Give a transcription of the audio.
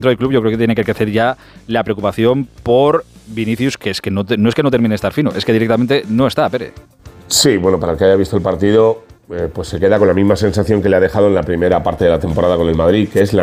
del club, yo creo que tiene que crecer ya la preocupación por Vinicius, que es que no es que no termine de estar fino, es que directamente no está, Pere. Sí, bueno, para el que haya visto el partido, pues se queda con la misma sensación que le ha dejado en la primera parte de la temporada con el Madrid, que es la